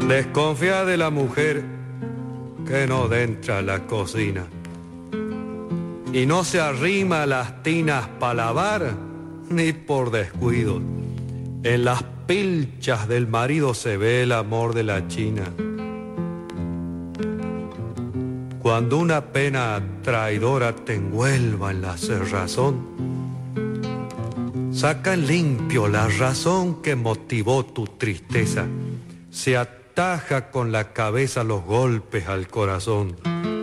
Desconfía de la mujer que no entra a la cocina y no se arrima a las tinas para lavar ni por descuido. En las pilchas del marido se ve el amor de la china. Cuando una pena traidora te envuelva en la cerrazón, saca en limpio la razón que motivó tu tristeza. Se ataja con la cabeza los golpes al corazón.